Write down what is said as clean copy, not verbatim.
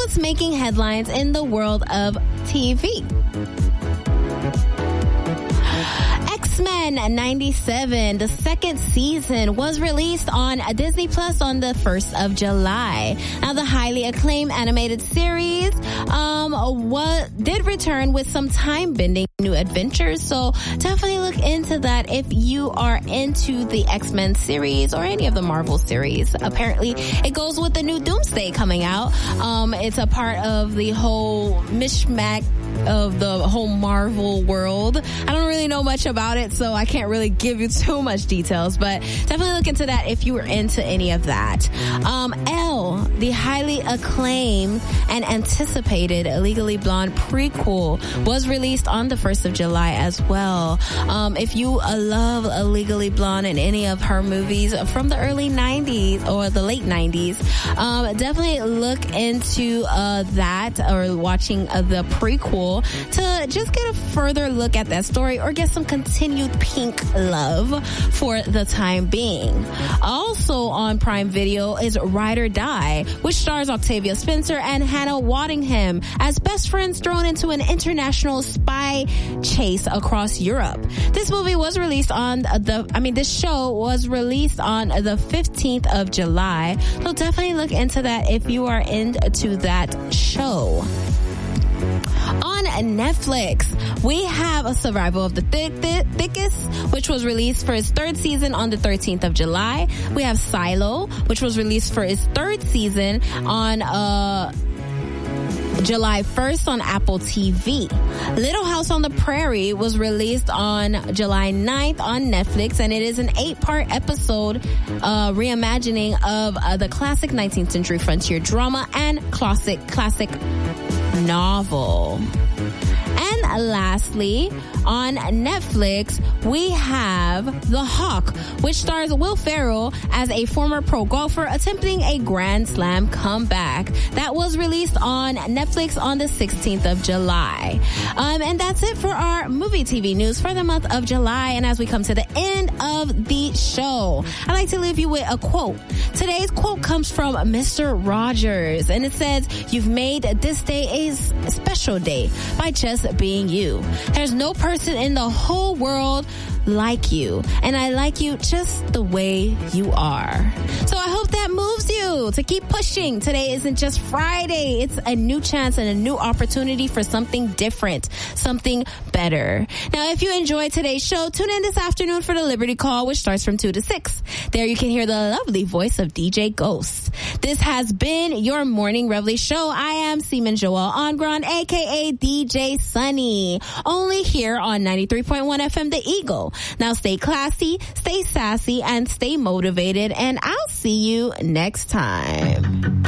what's making headlines in the world of TV. X-Men 97, the second season, was released on Disney Plus on the 1st of July. Now, the highly acclaimed animated series did return with some time-bending new adventures, so definitely look into that if you are into the X-Men series or any of the Marvel series. Apparently, it goes with the new Doomsday coming out. It's a part of the whole mishmash of the whole Marvel world. I don't really know much about it, so I can't really give you too much details, but definitely look into that if you were into any of that. Elle, the highly acclaimed and anticipated Legally Blonde prequel, was released on the 1st of July as well. If you love Legally Blonde and any of her movies from the early 90s or the late 90s, definitely look into that or watching the prequel to just get a further look at that story or get some continued pink love for the time being. Also on Prime Video is Ride or Die, which stars Octavia Spencer and Hannah Waddingham as best friends thrown into an international spy chase across Europe. This movie was released on this show was released on the 15th of July. So definitely look into that if you are into that show. On Netflix, we have a Survival of the Thickest, which was released for its third season on the 13th of July. We have Silo, which was released for its third season on July 1st on Apple TV. Little House on the Prairie was released on July 9th on Netflix, and it is an 8-part episode reimagining of the classic 19th century frontier drama and classic novel. And lastly, on Netflix, we have The Hawk, which stars Will Ferrell as a former pro golfer attempting a Grand Slam comeback. That was released on Netflix on the 16th of July. And that's it for our movie TV news for the month of July. And as we come to the end of the show, I'd like to leave you with a quote. Today's quote comes from Mr. Rogers, and it says, "You've made this day a special day by just being you. There's no person in the whole world like you, and I like you just the way you are." So I hope that moves you to keep pushing. Today isn't just Friday. It's a new chance and a new opportunity for something different, something better. Now, if you enjoyed today's show, tune in this afternoon for the Liberty Call, which starts from 2 to 6. There you can hear the lovely voice of DJ Ghost. This has been your Morning Reveille show. I am Seaman Joel Ongron, aka DJ Sunny, only here on 93.1 FM The Eagle. Now stay classy, stay sassy, and stay motivated, and I'll see you next time.